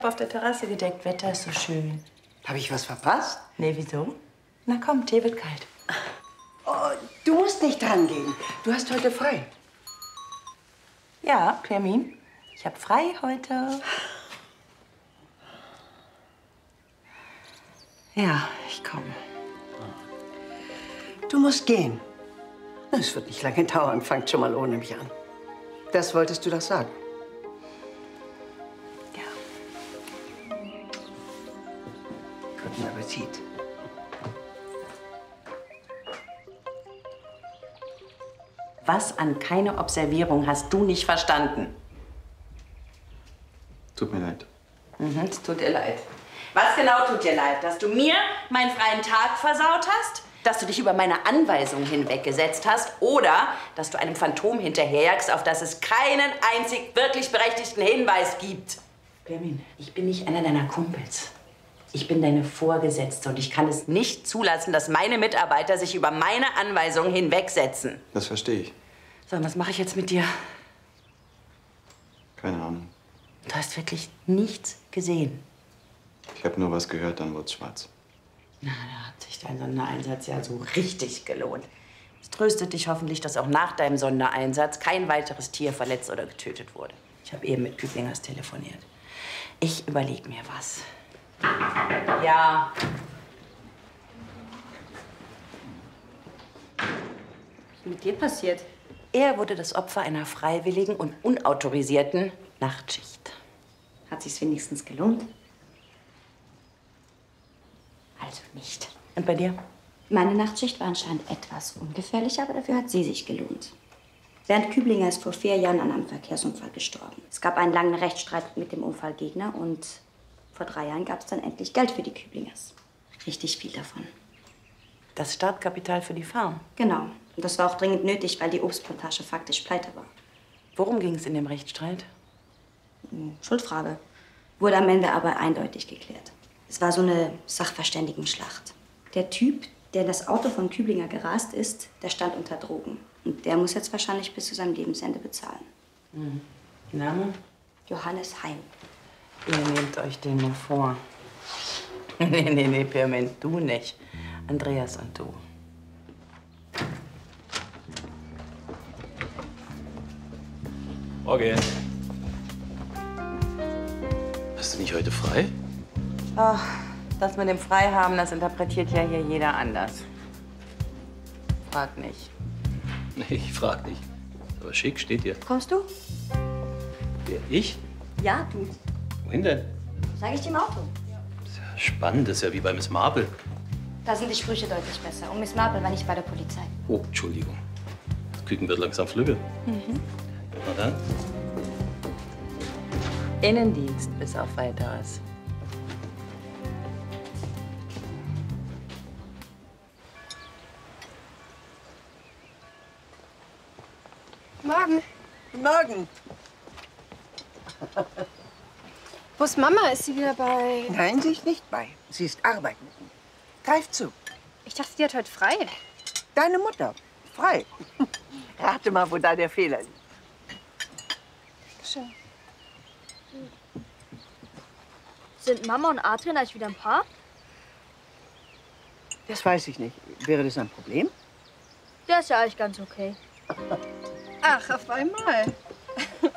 Auf der Terrasse gedeckt, Wetter ist so schön. Habe ich was verpasst? Nee, wieso? Na komm, Tee wird kalt. Oh, du musst nicht dran gehen. Du hast heute frei. Ja, Pirmin, ich habe frei heute. Ja, ich komme. Du musst gehen. Es wird nicht lange dauern. Fangt schon mal ohne mich an. Das wolltest du doch sagen. Ja. Guten Appetit. Was an keine Observierung hast du nicht verstanden? Tut mir leid. Es tut dir leid. Was genau tut dir leid? Dass du mir meinen freien Tag versaut hast? Dass du dich über meine Anweisung hinweggesetzt hast? Oder dass du einem Phantom hinterherjagst, auf das es keinen einzig wirklich berechtigten Hinweis gibt? Pirmin, ich bin nicht einer deiner Kumpels. Ich bin deine Vorgesetzte und ich kann es nicht zulassen, dass meine Mitarbeiter sich über meine Anweisungen hinwegsetzen. Das verstehe ich. So, und was mache ich jetzt mit dir? Keine Ahnung. Du hast wirklich nichts gesehen. Ich habe nur was gehört, dann wurde es schwarz. Na, da hat sich dein Sondereinsatz ja so richtig gelohnt. Es tröstet dich hoffentlich, dass auch nach deinem Sondereinsatz kein weiteres Tier verletzt oder getötet wurde. Ich habe eben mit Küblingers telefoniert. Ich überlege mir was. Ja. Was ist mit dir passiert? Er wurde das Opfer einer freiwilligen und unautorisierten Nachtschicht. Hat sich's wenigstens gelohnt? Also nicht. Und bei dir? Meine Nachtschicht war anscheinend etwas ungefährlich, aber dafür hat sie sich gelohnt. Bernd Küblinger ist vor 4 Jahren an einem Verkehrsunfall gestorben. Es gab einen langen Rechtsstreit mit dem Unfallgegner und vor 3 Jahren gab es dann endlich Geld für die Küblingers. Richtig viel davon. Das Startkapital für die Farm. Genau. Und das war auch dringend nötig, weil die Obstplantage faktisch pleite war. Worum ging es in dem Rechtsstreit? Schuldfrage. Wurde am Ende aber eindeutig geklärt. Es war so eine Sachverständigenschlacht. Der Typ, der in das Auto von Küblinger gerast ist, der stand unter Drogen. Und der muss jetzt wahrscheinlich bis zu seinem Lebensende bezahlen. Name? Johannes Heim. Ihr nehmt euch den nur vor. Nee, Pirmin, du nicht. Andreas und du. Morgen. Hast du nicht heute frei? Ach, das mit dem Freihaben, das interpretiert ja hier jeder anders. Frag nicht. Nee, ich frag nicht. Aber schick steht hier. Kommst du? Wer, ich? Ja, du. Wohin denn? Sag ich dir im Auto. Das ist ja spannend, das ist ja wie bei Miss Marple. Da sind die Sprüche deutlich besser. Und Miss Marple war nicht bei der Polizei. Oh, Entschuldigung. Das Küken wird langsam flügge. Na dann. Innendienst bis auf Weiteres. Morgen. Guten Morgen. Wo ist Mama? Ist sie wieder bei... Nein, sie ist nicht bei. Sie ist arbeiten. Greif zu. Ich dachte, die hat heute frei. Deine Mutter. Frei. Rate mal, wo da der Fehler liegt. Schön. Sind Mama und Adrian eigentlich wieder ein Paar? Das weiß ich nicht. Wäre das ein Problem? Der ist ja eigentlich ganz okay. Ach, auf einmal.